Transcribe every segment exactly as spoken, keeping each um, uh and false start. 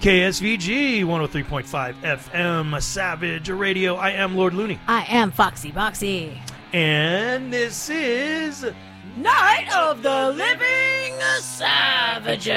K S V G one oh three point five F M, Savage Radio. I am Lord Looney. I am Foxy Boxy. And this is Night of the Living Savages.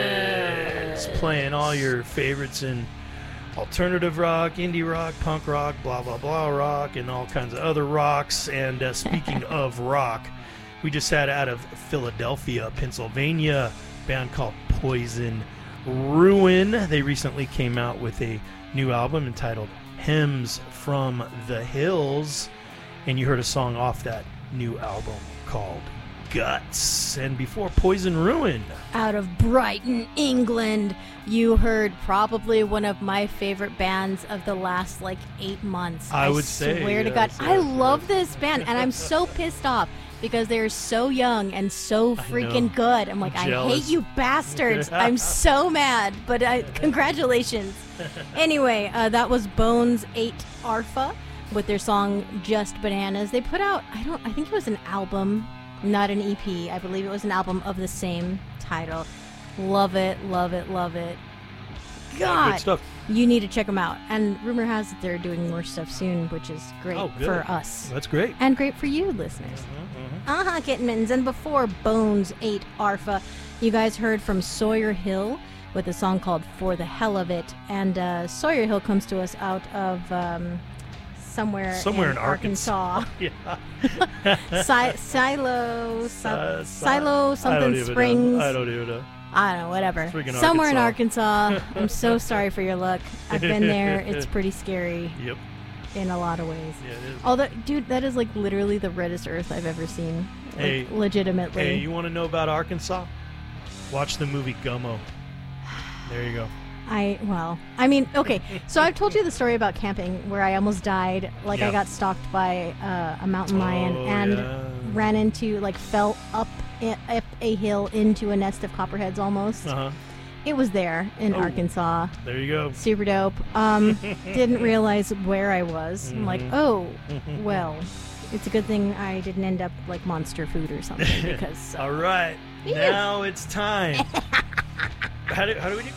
It's playing all your favorites in alternative rock, indie rock, punk rock, blah, blah, blah rock, and all kinds of other rocks. And uh, speaking of rock, we just had out of Philadelphia, Pennsylvania, a band called Poison Ruin. They recently came out with a new album entitled Hymns from the Hills, and you heard a song off that new album called Guts. And before Poison Ruin, out of Brighton, England, you heard probably one of my favorite bands of the last like eight months. I, I would say swear to yes, God, yes, I love yes. this band, and I'm so pissed off because they're so young and so freaking good. I'm like, I'm I jealous. hate you bastards. I'm so mad, but I, congratulations. Anyway, uh, that was Bones eight Arfa with their song Just Bananas. They put out, I don't, I think it was an album, not an E P. I believe it was an album of the same title. Love it, love it, love it. God, good stuff. You need to check them out. And rumor has it they're doing more stuff soon, which is great Oh, good. for us. That's great. And great for you, listeners. Mm-hmm. Uh-huh, kitten mittens. And before Bones eight Arfa, you guys heard from Sawyer Hill with a song called For the Hell of It. And uh, Sawyer Hill comes to us out of um, somewhere, Somewhere in, in Arkansas. yeah. si- silo, si- Uh, silo, I don't something even springs. know. I don't even know. I don't know, whatever. Freaking Somewhere in Arkansas. Arkansas. I'm so sorry for your luck. I've been there. It's pretty scary Yep. in a lot of ways. Yeah, it is. Although, dude, that is like literally the reddest earth I've ever seen. Like, Hey. legitimately. Hey, you want to know about Arkansas? Watch the movie Gummo. There you go. I, well, I mean, okay. So I've told you the story about camping where I almost died. Like, Yeah. I got stalked by uh, a mountain lion Oh, and yeah. ran into, like, fell up, i- up a hill into a nest of copperheads almost. Uh-huh. It was there in Oh. Arkansas. There you go. Super dope. Um, didn't realize where I was. I'm like, Mhm. oh, well, it's a good thing I didn't end up like monster food or something because. Uh, All right. Yeah. Now it's time. how, do, how do we do?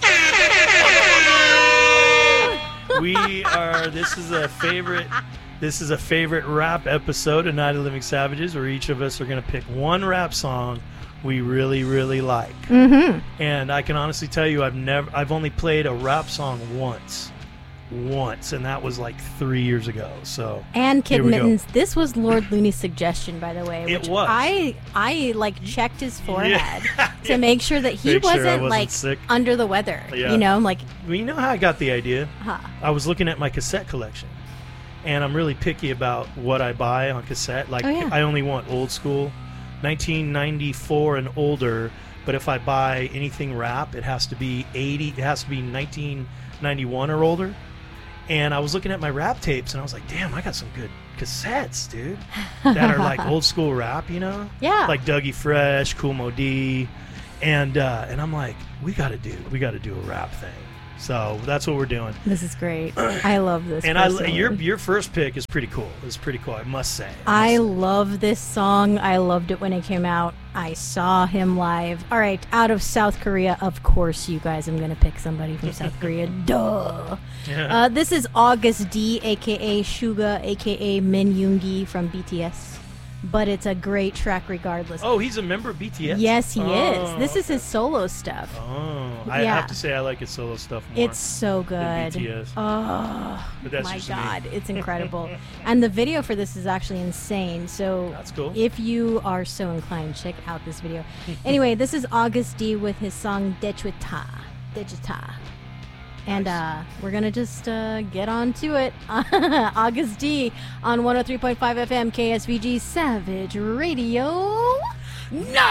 We are, this is a favorite, this is a favorite rap episode of Night of the Living Savages where each of us are going to pick one rap song we really, really like. mm-hmm. And I can honestly tell you, I've never, I've only played a rap song once, once, and that was like three years ago. So And Kid Here we go. Mittens, this was Lord Looney's suggestion, by the way. It Which was. I I like checked his forehead Yeah. to make sure that he Make sure I wasn't, wasn't like sick. under the weather. Yeah. You know, I'm like, well, you know how I got the idea? huh. I was looking at my cassette collection, and I'm really picky about what I buy on cassette. Like, Oh, yeah. I only want old school, nineteen ninety-four and older. But if I buy anything rap, it has to be eighty. It has to be nineteen ninety-one or older. And I was looking at my rap tapes, and I was like, "Damn, I got some good cassettes, dude, that are like old school rap, you know? Yeah. Like Dougie Fresh, Kool Moe Dee, and uh, and I'm like, we got to do, we got to do a rap thing. So that's what we're doing. This is great. I love this. And I, personally. your your first pick is pretty cool. It's pretty cool, I must say. I must say. love this song. I loved it when it came out. I saw him live. All right, out of South Korea, of course, you guys. I'm going to pick somebody from South Korea. Duh. Yeah. Uh, this is August D, a k a. Suga, a k a. Min Yoongi from B T S. But it's a great track regardless. Oh, he's a member of B T S? Yes, he Oh, is. This is okay. his solo stuff. Oh, I Yeah. have to say I like his solo stuff more. It's so than good. B T S. Oh, But that's my just me. God. It's incredible. And the video for this is actually insane. So That's cool. if you are so inclined, check out this video. Anyway, this is August D with his song Dechwita. Dechwita. And uh, we're going to just uh, get on to it. August D on one oh three point five F M K S V G Savage Radio. No!